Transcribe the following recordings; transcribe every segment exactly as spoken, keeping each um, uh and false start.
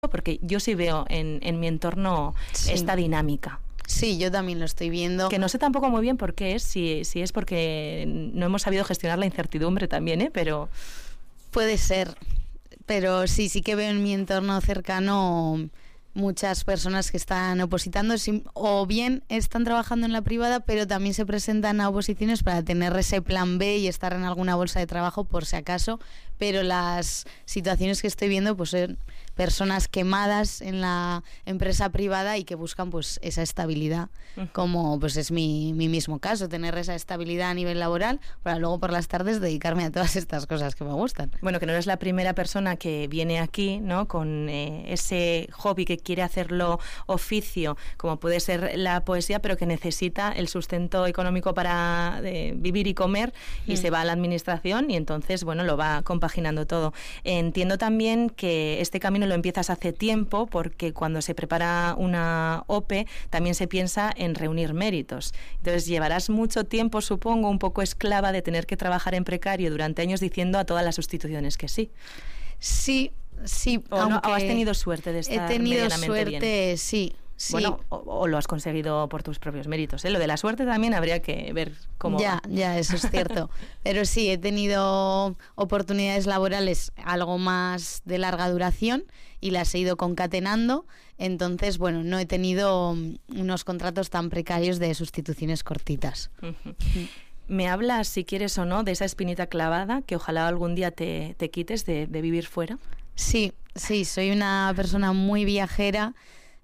porque yo sí veo en, en mi entorno sí. esta dinámica. Sí, yo también lo estoy viendo. Que no sé tampoco muy bien por qué es, si, si es porque no hemos sabido gestionar la incertidumbre también, ¿eh? Pero... Puede ser, pero sí, sí que veo en mi entorno cercano muchas personas que están opositando, o bien están trabajando en la privada, pero también se presentan a oposiciones para tener ese plan B y estar en alguna bolsa de trabajo por si acaso, pero las situaciones que estoy viendo pues son personas quemadas en la empresa privada y que buscan pues esa estabilidad, uh-huh. como pues es mi, mi mismo caso, tener esa estabilidad a nivel laboral para luego por las tardes dedicarme a todas estas cosas que me gustan. Bueno, que no eres la primera persona que viene aquí, ¿no? Con eh, ese hobby que quiere hacerlo oficio, como puede ser la poesía, pero que necesita el sustento económico para eh, vivir y comer y mm. se va a la administración y entonces, bueno, lo va compaginando todo. Entiendo también que este camino lo empiezas hace tiempo porque cuando se prepara una O P E también se piensa en reunir méritos. Entonces llevarás mucho tiempo, supongo, un poco esclava de tener que trabajar en precario durante años diciendo a todas las sustituciones que sí. Sí, sí. ¿O, no, ¿o has tenido suerte de estar medianamente suerte, bien? He tenido suerte, sí. Sí. Bueno, o, o lo has conseguido por tus propios méritos, ¿eh? Lo de la suerte también habría que ver cómo Ya, va. ya, eso es cierto. Pero sí, he tenido oportunidades laborales algo más de larga duración y las he ido concatenando. Entonces, bueno, no he tenido unos contratos tan precarios de sustituciones cortitas. Uh-huh. Me hablas, si quieres o no, de esa espinita clavada que ojalá algún día te, te quites de, de vivir fuera. Sí, sí, soy una persona muy viajera.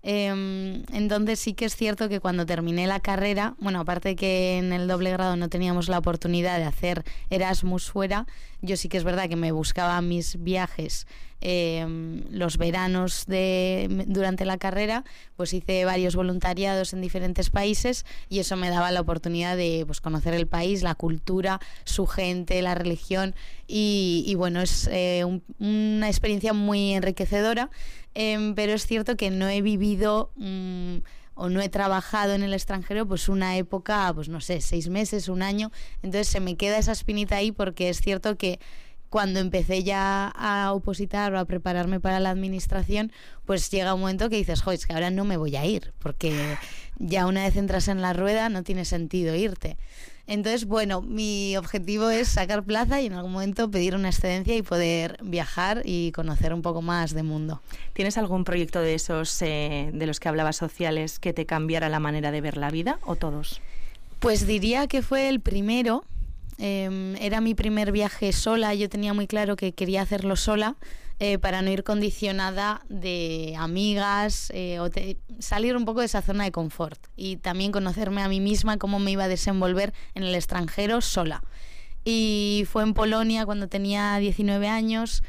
Eh, entonces sí que es cierto que cuando terminé la carrera, bueno, aparte de que en el doble grado no teníamos la oportunidad de hacer Erasmus fuera, yo sí que es verdad que me buscaba mis viajes eh, los veranos de, durante la carrera, pues hice varios voluntariados en diferentes países y eso me daba la oportunidad de pues, conocer el país, la cultura, su gente, la religión y, y bueno, es eh, un, una experiencia muy enriquecedora. Eh, pero es cierto que no he vivido mmm, o no he trabajado en el extranjero pues una época, pues no sé, seis meses, un año, entonces se me queda esa espinita ahí porque es cierto que cuando empecé ya a opositar o a prepararme para la administración, pues llega un momento que dices, joder, es que ahora no me voy a ir, porque ya una vez entras en la rueda no tiene sentido irte. Entonces, bueno, mi objetivo es sacar plaza y en algún momento pedir una excedencia y poder viajar y conocer un poco más de mundo. ¿Tienes algún proyecto de esos eh, de los que hablabas sociales que te cambiara la manera de ver la vida o todos? Pues diría que fue el primero. Eh, era mi primer viaje sola, yo tenía muy claro que quería hacerlo sola eh, para no ir condicionada de amigas eh, o te, salir un poco de esa zona de confort y también conocerme a mí misma, cómo me iba a desenvolver en el extranjero sola. Y fue en Polonia cuando tenía diecinueve años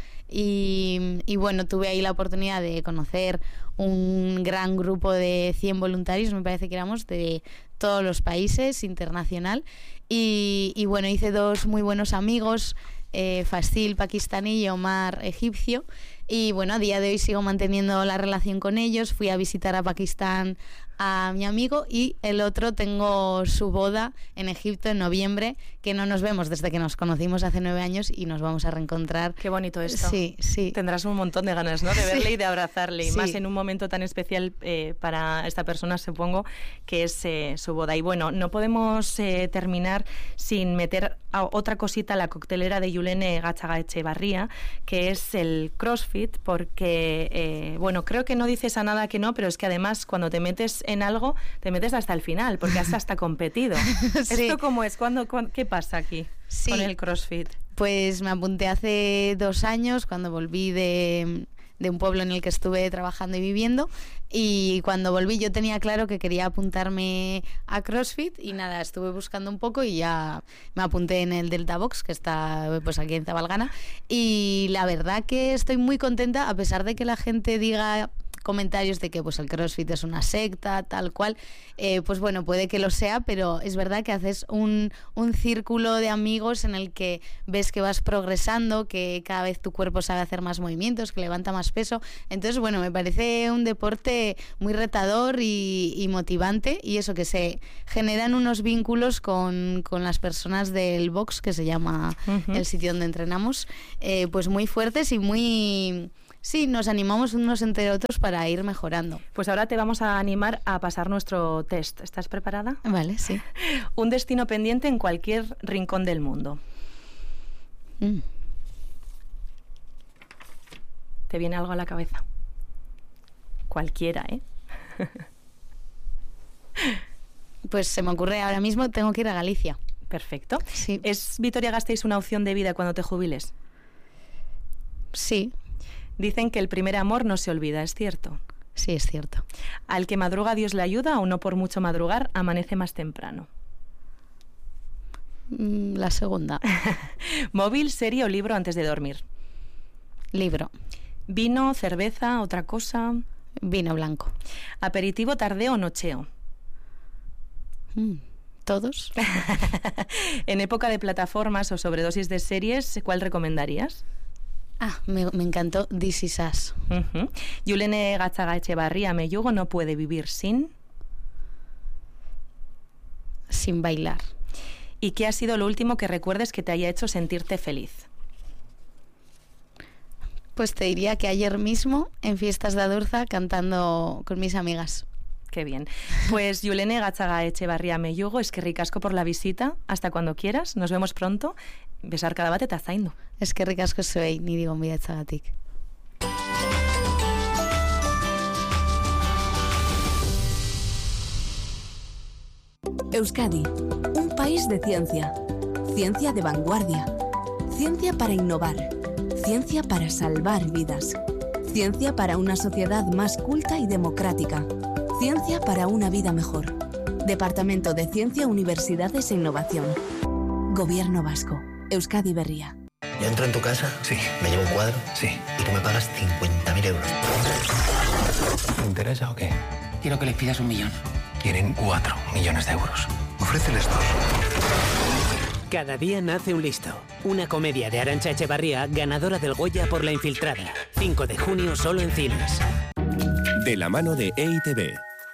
y, y bueno, tuve ahí la oportunidad de conocer un gran grupo de cien voluntarios, me parece que éramos, de todos los países, internacional. Y, y bueno, hice dos muy buenos amigos, eh, Fasil, pakistaní, y Omar, egipcio. Y bueno, a día de hoy sigo manteniendo la relación con ellos. Fui a visitar a Pakistán a mi amigo y el otro tengo su boda en Egipto en noviembre, que no nos vemos desde que nos conocimos hace nueve años y nos vamos a reencontrar. Qué bonito esto. Sí, sí. Tendrás un montón de ganas, ¿no? De verle sí. y de abrazarle, y sí. más en un momento tan especial eh, para esta persona, supongo, que es eh, su boda. Y bueno, no podemos eh, terminar sin meter a otra cosita a la coctelera de Yulene Gatzagaetxebarria, que es el CrossFit, porque, eh, bueno, creo que no dices a nada que no, pero es que además cuando te metes en algo, te metes hasta el final, porque has hasta competido. sí. ¿Esto cómo es? ¿Cuándo, cuándo, ¿Qué pasa aquí sí. con el CrossFit? Pues me apunté hace dos años, cuando volví de, de un pueblo en el que estuve trabajando y viviendo, y cuando volví yo tenía claro que quería apuntarme a CrossFit y nada, estuve buscando un poco y ya me apunté en el Delta Box, que está pues aquí en Zabalgana, y la verdad que estoy muy contenta, a pesar de que la gente diga comentarios de que pues el CrossFit es una secta, tal cual, eh, pues bueno, puede que lo sea, pero es verdad que haces un, un círculo de amigos en el que ves que vas progresando, que cada vez tu cuerpo sabe hacer más movimientos, que levanta más peso. Entonces, bueno, me parece un deporte muy retador y, y motivante, y eso, que se generan unos vínculos con, con las personas del box, que se llama uh-huh. el sitio donde entrenamos, eh, pues muy fuertes y muy... Sí, nos animamos unos entre otros para ir mejorando. Pues ahora te vamos a animar a pasar nuestro test. ¿Estás preparada? Vale, sí. Un destino pendiente en cualquier rincón del mundo. Mm. ¿Te viene algo a la cabeza? Cualquiera, ¿eh? Pues se me ocurre ahora mismo, tengo que ir a Galicia. Perfecto. Sí. ¿Es Vitoria-Gasteiz una opción de vida cuando te jubiles? Sí. Dicen que el primer amor no se olvida, ¿es cierto? Sí, es cierto. ¿Al que madruga Dios le ayuda o no por mucho madrugar amanece más temprano? Mm, la segunda. ¿Móvil, serie o libro antes de dormir? Libro. ¿Vino, cerveza, otra cosa? Vino blanco. ¿Aperitivo, tardeo o nocheo? Mm, ¿Todos? En época de plataformas o sobredosis de series, ¿cuál recomendarías? Ah, me, me encantó This Is Us. Uh-huh. Yulene Gatzaga-Etxebarria Mellugo no puede vivir sin... Sin bailar. ¿Y qué ha sido lo último que recuerdes que te haya hecho sentirte feliz? Pues te diría que ayer mismo en Fiestas de Adurza cantando con mis amigas. Qué bien. Pues Yulene Gatzaga-Etxebarria Mellugo, es que ricasco por la visita. Hasta cuando quieras. Nos vemos pronto. Besarka bat eta zaindu. Es que ricasco zuei, niri gonbidatzagatik. Euskadi, un país de ciencia. Ciencia de vanguardia. Ciencia para innovar. Ciencia para salvar vidas. Ciencia para una sociedad más culta y democrática. Ciencia para una vida mejor. Departamento de Ciencia, Universidades e Innovación. Gobierno Vasco. Euskadi Berria. Yo entro en tu casa, sí, me llevo un cuadro, sí, y tú me pagas cincuenta mil euros. ¿Te interesa o qué? Quiero que les pidas un millón. Quieren cuatro millones de euros. Ofréceles dos. Cada día nace un listo. Una comedia de Arantxa Echevarría, ganadora del Goya por La Infiltrada. cinco de junio solo en cines. De la mano de E I T V.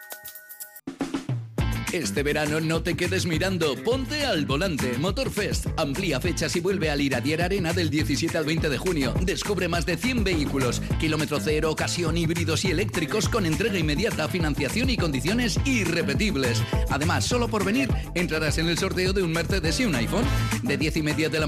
Este verano no te quedes mirando, ponte al volante. Motorfest amplía fechas y vuelve al Iradier Arena del diecisiete al veinte de junio. Descubre más de cien vehículos, kilómetro cero, ocasión, híbridos y eléctricos con entrega inmediata, financiación y condiciones irrepetibles. Además, solo por venir entrarás en el sorteo de un Mercedes y un iPhone. De diez y media de la